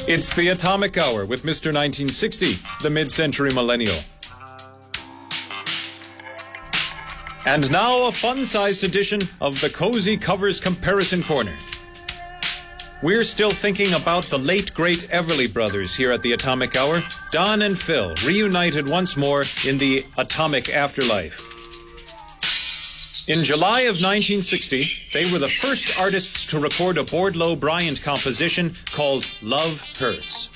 It's the Atomic Hour with Mr. 1960, the mid-century millennial. And now a fun-sized edition of the Cozy Covers Comparison Corner. We're still thinking about the late, great Everly Brothers here at the Atomic Hour. Don and Phil reunited once more in the atomic afterlife. In July of 1960, they were the first artists to record a Bourdaloe Bryant composition called Love Hurts.